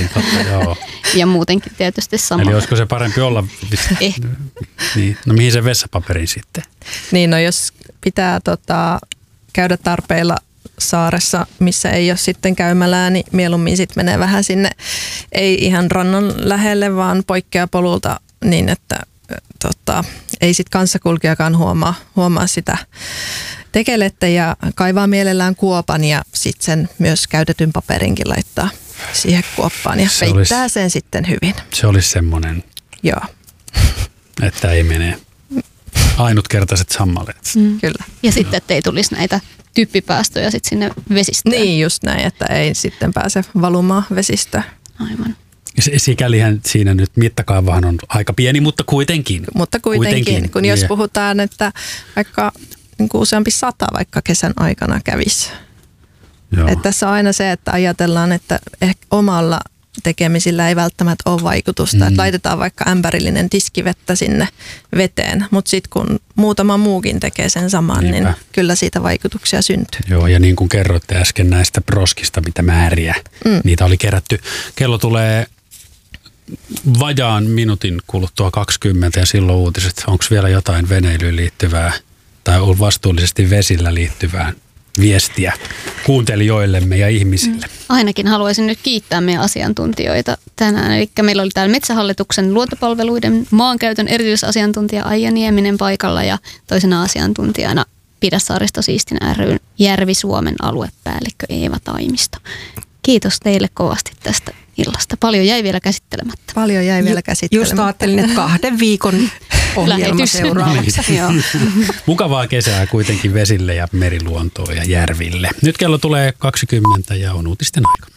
Niin, totta, joo. Ja muutenkin tietysti sama. Eli olisiko se parempi olla? Niin. No mihin se vessapaperin sitten? Niin, no jos pitää käydä tarpeilla saaressa, missä ei ole sitten käymälää, niin mieluummin sitten menee vähän sinne, ei ihan rannan lähelle, vaan poikkeaa polulta niin, että ei sitten kanssakulkijakaan huomaa sitä tekelettä ja kaivaa mielellään kuopan ja sitten sen myös käytetyn paperinkin laittaa siihen kuoppaan ja peittää sen sitten hyvin. Se olisi semmoinen, joo, että ei mene ainutkertaiset sammaleet. Kyllä. Ja sitten, ettei tulisi näitä typpipäästöjä sitten sinne vesistöön. Niin just näin, että ei sitten pääse valumaan vesistöön. Aivan. Sikälihän siinä nyt mittakaavahan on aika pieni, mutta kuitenkin. Mutta kuitenkin kun jos puhutaan, että vaikka niin kuin useampi 100 vaikka kesän aikana kävisi. Että tässä on aina se, että ajatellaan, että ehkä omalla tekemisillä ei välttämättä ole vaikutusta. Että laitetaan vaikka ämpärillinen tiskivettä sinne veteen, mutta sitten kun muutama muukin tekee sen saman, niin kyllä siitä vaikutuksia syntyy. Joo, ja niin kuin kerroitte äsken näistä proskista, mitä määriä, niitä oli kerätty. Kello tulee vajaan minuutin kuluttua 20 ja silloin uutiset. Onko vielä jotain veneilyyn liittyvää tai vastuullisesti vesillä liittyvää viestiä kuuntelijoillemme ja ihmisille? Ainakin haluaisin nyt kiittää meidän asiantuntijoita tänään. Eli meillä oli täällä Metsähallituksen luontopalveluiden maankäytön erityisasiantuntija Aija Nieminen paikalla ja toisena asiantuntijana Pidä saaristo siistinä ry:n Järvi-Suomen aluepäällikkö Eeva Taimisto. Kiitos teille kovasti tästä illasta. Paljon jäi vielä käsittelemättä. Just ajattelin, että 2 viikon ohjelma seuraavaksi. Mukavaa kesää kuitenkin vesille ja meriluontoon ja järville. Nyt kello tulee 20 ja on uutisten aika.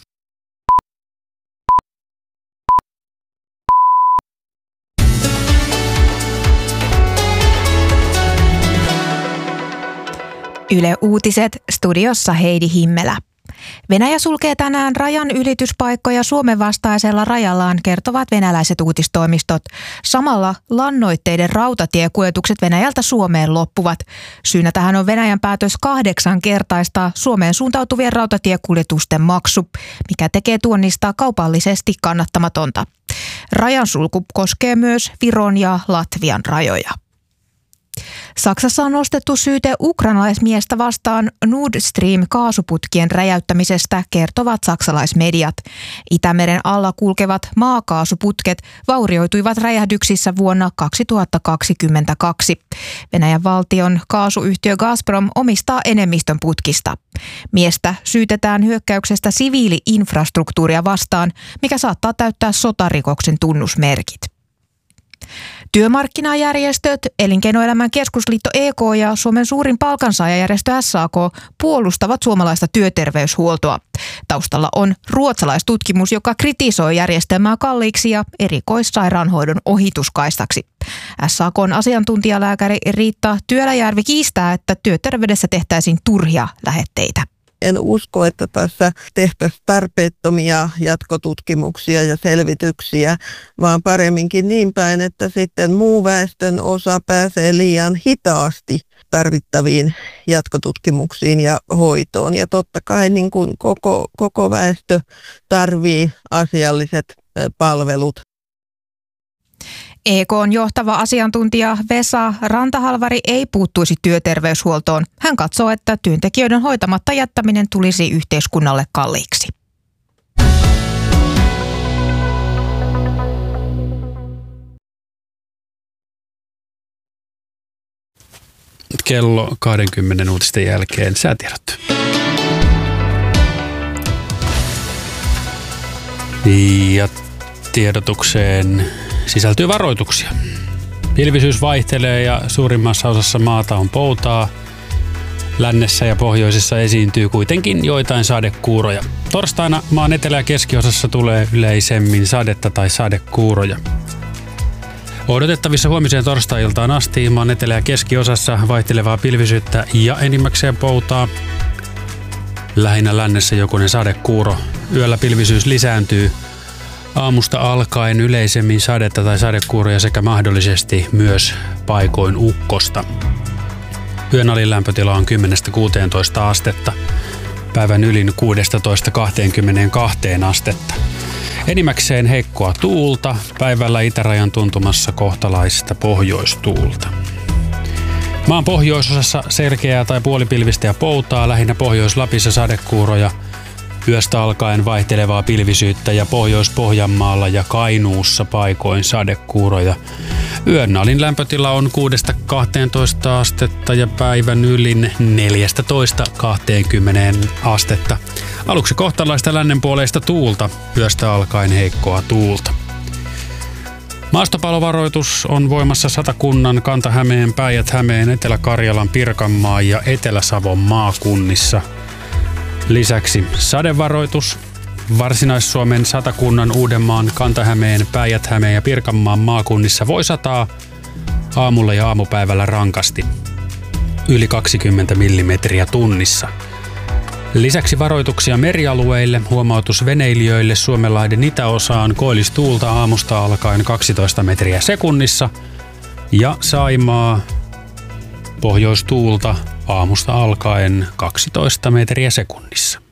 Yle Uutiset, studiossa Heidi Himmelä. Venäjä sulkee tänään rajan ylityspaikkoja Suomen vastaisella rajallaan, kertovat venäläiset uutistoimistot. Samalla lannoitteiden rautatiekuljetukset Venäjältä Suomeen loppuvat. Syynä tähän on Venäjän päätös 8-kertaistaa Suomeen suuntautuvien rautatiekuljetusten maksu, mikä tekee tuonnista kaupallisesti kannattamatonta. Rajan sulku koskee myös Viron ja Latvian rajoja. Saksassa on nostettu syyte ukrainalaismiestä vastaan Nord Stream-kaasuputkien räjäyttämisestä, kertovat saksalaismediat. Itämeren alla kulkevat maakaasuputket vaurioituivat räjähdyksissä vuonna 2022. Venäjän valtion kaasuyhtiö Gazprom omistaa enemmistön putkista. Miestä syytetään hyökkäyksestä siviili-infrastruktuuria vastaan, mikä saattaa täyttää sotarikoksen tunnusmerkit. Työmarkkinajärjestöt, Elinkeinoelämän keskusliitto EK ja Suomen suurin palkansaajajärjestö SAK puolustavat suomalaista työterveyshuoltoa. Taustalla on ruotsalaistutkimus, joka kritisoi järjestelmää kalliiksi ja erikoissairaanhoidon ohituskaistaksi. SAK:n asiantuntijalääkäri Riitta Työläjärvi kiistää, että työterveydessä tehtäisiin turhia lähetteitä. En usko, että tässä tehtäisiin tarpeettomia jatkotutkimuksia ja selvityksiä, vaan paremminkin niin päin, että sitten muu väestön osa pääsee liian hitaasti tarvittaviin jatkotutkimuksiin ja hoitoon. Ja totta kai niin kuin koko väestö tarvitsee asialliset palvelut. EK:n johtava asiantuntija Vesa Rantahalvari ei puuttuisi työterveyshuoltoon. Hän katsoo, että työntekijöiden hoitamatta jättäminen tulisi yhteiskunnalle kalliiksi. Kello 20 uutisten jälkeen säätiedot. Ja tiedotukseen sisältyy varoituksia. Pilvisyys vaihtelee ja suurimmassa osassa maata on poutaa. Lännessä ja pohjoisessa esiintyy kuitenkin joitain sadekuuroja. Torstaina maan etelä- ja keskiosassa tulee yleisemmin sadetta tai sadekuuroja. Odotettavissa huomiseen torstai-iltaan asti maan etelä- ja keskiosassa vaihtelevaa pilvisyyttä ja enimmäkseen poutaa. Lähinnä lännessä jokunen sadekuuro. Yöllä pilvisyys lisääntyy. Aamusta alkaen yleisemmin sadetta tai sadekuuroja sekä mahdollisesti myös paikoin ukkosta. Yön alin lämpötila on 10–16 astetta. Päivän ylin 16–22 astetta. Enimmäkseen heikkoa tuulta, päivällä itärajan tuntumassa kohtalaista pohjoistuulta. Maan pohjoisosassa selkeää tai puolipilvistä ja poutaa, lähinnä Pohjois-Lapissa sadekuuroja, yöstä alkaen vaihtelevaa pilvisyyttä ja Pohjois-Pohjanmaalla ja Kainuussa paikoin sadekuuroja. Yön alin lämpötila on 6-12 astetta ja päivän ylin 14-20 astetta. Aluksi kohtalaista lännenpuoleista tuulta, yöstä alkaen heikkoa tuulta. Maastopalovaroitus on voimassa Satakunnan, Kanta-Hämeen, Päijät-Hämeen, Etelä-Karjalan, Pirkanmaan ja Etelä-Savon maakunnissa. Lisäksi sadevaroitus Varsinais-Suomen, Satakunnan, Uudenmaan, Kanta-Hämeen, Päijät-Hämeen ja Pirkanmaan maakunnissa voi sataa aamulla ja aamupäivällä rankasti yli 20 millimetriä tunnissa. Lisäksi varoituksia merialueille, huomautus veneilijöille Suomenlahden itäosaan, koillistuulta aamusta alkaen 12 metriä sekunnissa ja Saimaa pohjoistuulta aamusta alkaen 12 metriä sekunnissa.